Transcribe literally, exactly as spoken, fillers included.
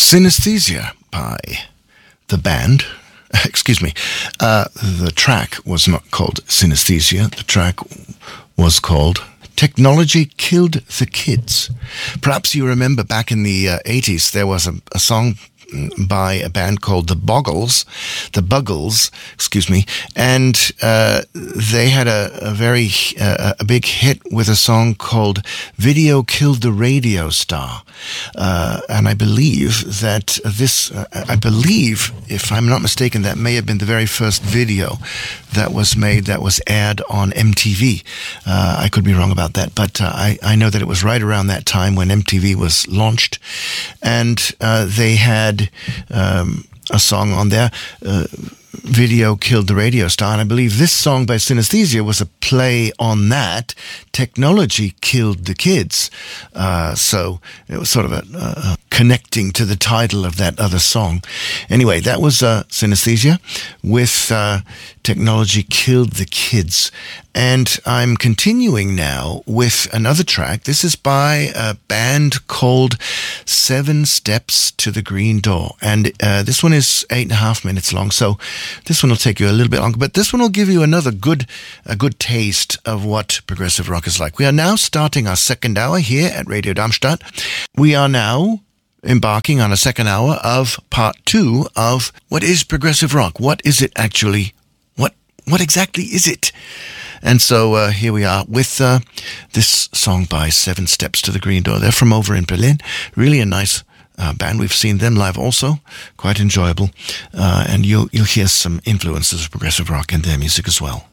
Synesthesia by the band. Excuse me. Uh, the track was not called Synesthesia. The track was called Technology Killed the Kids. Perhaps you remember back in the uh, eighties, there was a, a song by a band called the Boggles, the Buggles, excuse me, and uh, they had a, a very uh, a big hit with a song called "Video Killed the Radio Star," uh, and I believe that this, uh, I believe, if I'm not mistaken, that may have been the very first video that was made that was aired on M T V. Uh, I could be wrong about that, but uh, I I know that it was right around that time when M T V was launched, and uh, they had Um, a song on there, uh, Video Killed the Radio Star, and I believe this song by Synesthesia was a play on that. Technology Killed the Kids. Uh, so it was sort of a, uh, connecting to the title of that other song. Anyway, that was uh, Synesthesia with uh, Technology Killed the Kids. And I'm continuing now with another track. This is by a band called Seven Steps to the Green Door. And uh, this one is eight and a half minutes long. So this one will take you a little bit longer. But this one will give you another good, a good taste of what progressive rock is like. We are now starting our second hour here at Radio Darmstadt. We are now embarking on a second hour of part two of what is progressive rock? What is it actually? What, what exactly is it? And so uh, here we are with uh, this song by Seven Steps to the Green Door. They're from over in Berlin. Really a nice uh, band. We've seen them live also. Quite enjoyable. Uh, and you'll, you'll hear some influences of progressive rock in their music as well.